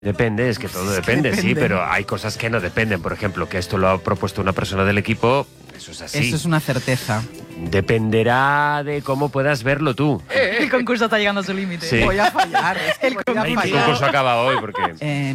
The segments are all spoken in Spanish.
Depende, es que todo depende, sí, pero hay cosas que no dependen. Por ejemplo, que esto lo ha propuesto una persona del equipo, eso es así. Eso es una certeza. Dependerá de cómo puedas verlo tú. El concurso está llegando a su límite. Sí. Voy a fallar. El voy a El fallar. concurso acaba hoy porque...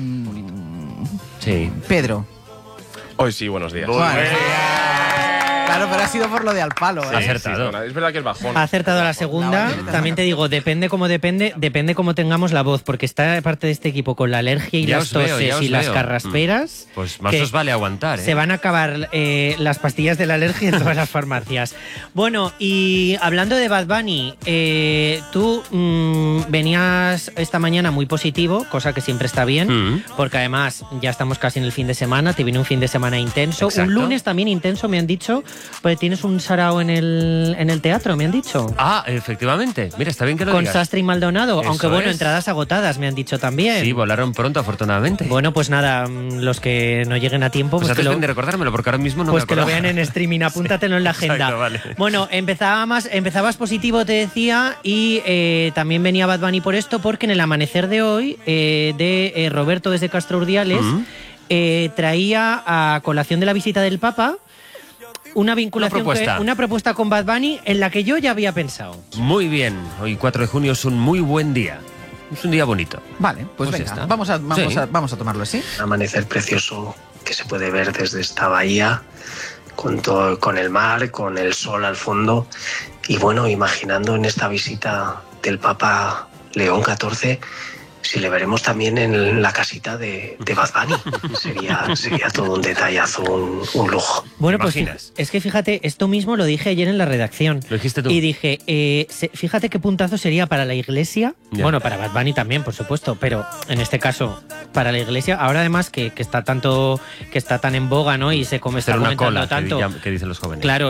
Sí. Pedro. Hoy sí, buenos días. Bueno, Claro, pero ha sido por lo de al palo, ¿eh? Acertado. Es verdad que es bajón. Ha acertado la segunda. No, También te digo, depende cómo tengamos la voz, porque está parte de este equipo con la alergia y Ya las os veo, toses ya os y las veo. carrasperas. Pues más que os vale aguantar, ¿eh? Se van a acabar las pastillas de la alergia en todas las farmacias. Bueno, y hablando de Bad Bunny, tú venías esta mañana muy positivo, cosa que siempre está bien, porque además ya estamos casi en el fin de semana, te viene un fin de semana intenso. Exacto. Un lunes también intenso, me han dicho, porque tienes un sarao en el teatro, me han dicho. Ah, efectivamente. Mira, está bien que lo Con digas. Sastre y Maldonado, Eso aunque bueno, es. entradas agotadas, me han dicho también. Sí, volaron pronto, afortunadamente. Bueno, pues nada, los que no lleguen a tiempo, pues pues, haces que lo, bien de recordármelo, porque ahora mismo no pues me que lo acordaba. vean en streaming, apúntatelo en la agenda. Exacto, vale. Bueno, empezabas positivo, te decía, y también venía Bad Bunny por esto, porque en el amanecer de hoy, de Roberto desde Castro Urdiales, traía a colación de la visita del Papa una vinculación, una propuesta con Bad Bunny en la que yo ya había pensado. Muy bien. Hoy 4 de junio es un muy buen día. Es un día bonito. Vale, pues Pues venga, está. vamos Sí. a tomarlo así. Un amanecer precioso que se puede ver desde esta bahía, con el mar, con el sol al fondo. Y bueno, imaginando en esta visita del Papa León XIV, si le veremos también en la casita de Bad Bunny. Sería todo un detallazo, un lujo. Bueno, pues imaginas? es que fíjate, esto mismo lo dije ayer en la redacción. Lo dijiste tú. Y dije, fíjate qué puntazo sería para la iglesia. Ya. Bueno, para Bad Bunny también, por supuesto, pero en este caso, para la iglesia, ahora además que está tan en boga, ¿no? Y se está Hacer una comentando cola, tanto. que dicen los jóvenes. Claro,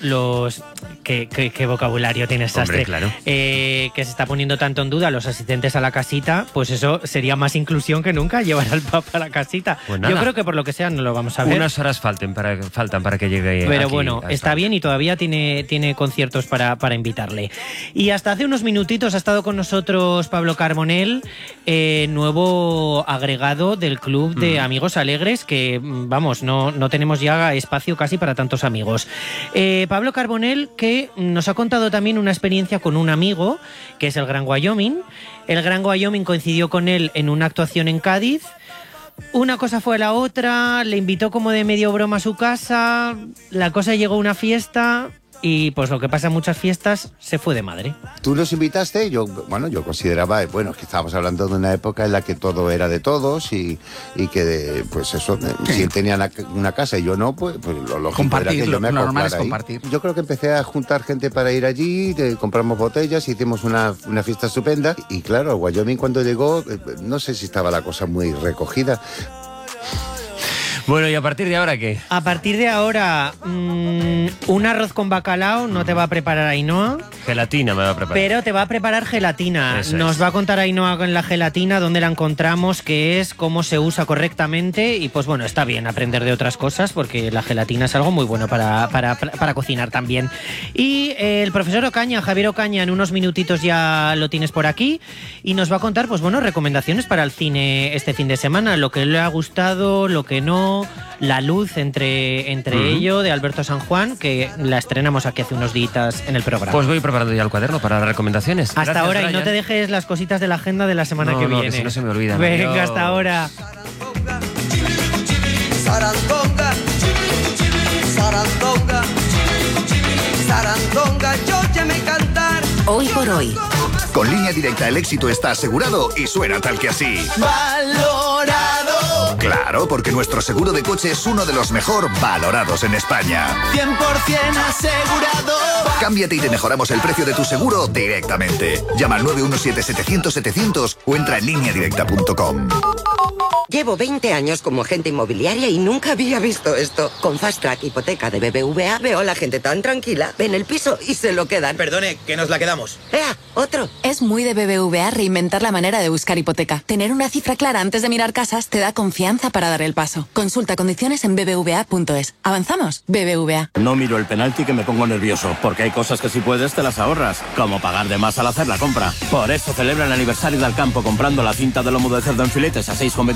qué vocabulario tiene Sastre. Hombre, claro. Que se está poniendo tanto en duda los asistentes a la casita, pues eso sería más inclusión que nunca, llevar al Papa a la casita. Pues nada. Yo creo que por lo que sea no lo vamos a ver. Unas horas faltan para que llegue Pero aquí bueno, a está esta- bien y todavía tiene conciertos para invitarle. Y hasta hace unos minutitos ha estado con nosotros Pablo Carbonell, nuevo agregado del Club de Amigos Alegres, que vamos, no tenemos ya espacio casi para tantos amigos. Pablo Carbonell, que nos ha contado también una experiencia con un amigo, que es el Gran Wyoming. El Gran Wyoming coincidió con él en una actuación en Cádiz. Una cosa fue a la otra, le invitó como de medio broma a su casa, la cosa llegó a una fiesta y pues lo que pasa en muchas fiestas, se fue de madre. Tú los invitaste, yo consideraba, que estábamos hablando de una época en la que todo era de todos y que, pues eso, si él tenía una casa y yo no, pues lo lógico era que yo me lo normal es acoplara ahí. compartir. Yo creo que empecé a juntar gente para ir allí, compramos botellas, hicimos una fiesta estupenda y claro, Wyoming cuando llegó, no sé si estaba la cosa muy recogida. Bueno, ¿y a partir de ahora qué? A partir de ahora, un arroz con bacalao no te va a preparar Ainhoa, Gelatina me va a preparar. pero te va a preparar gelatina. Eso Nos es. va a contar Ainhoa con la gelatina, dónde la encontramos, qué es, cómo se usa correctamente y pues bueno, está bien aprender de otras cosas porque la gelatina es algo muy bueno para cocinar también. Y el profesor Ocaña, Javier Ocaña, en unos minutitos ya lo tienes por aquí y nos va a contar, pues bueno, recomendaciones para el cine este fin de semana, lo que le ha gustado, lo que no, La luz entre ello, de Alberto San Juan, que la estrenamos aquí hace unos días en el programa. Pues voy preparando ya el cuaderno para las recomendaciones. Hasta Gracias, ahora, y Brian. no te dejes las cositas de la agenda de la semana No, que no, viene. que si no se me olvidan. Venga, Adiós. hasta ahora. Sarandonga, sarandonga, sarandonga, yo ya me cantar. Hoy por hoy. Con Línea Directa el éxito está asegurado y suena tal que así. Valorado, Claro, porque nuestro seguro de coche es uno de los mejor valorados en España. 100% asegurado. Cámbiate y te mejoramos el precio de tu seguro directamente. Llama al 917-700-700 o entra en lineadirecta.com. Llevo 20 años como agente inmobiliaria y nunca había visto esto. Con Fast Track Hipoteca de BBVA veo a la gente tan tranquila. Ven el piso y se lo quedan. Perdone, que nos la quedamos. ¡Ea! ¡Otro! Es muy de BBVA reinventar la manera de buscar hipoteca. Tener una cifra clara antes de mirar casas te da confianza confianza para dar el paso. Consulta condiciones en bbva.es. ¿Avanzamos? BBVA. No miro el penalti que me pongo nervioso, porque hay cosas que si puedes te las ahorras, como pagar de más al hacer la compra. Por eso celebra el aniversario del campo comprando la cinta de lomo de cerdo en filetes a 6,25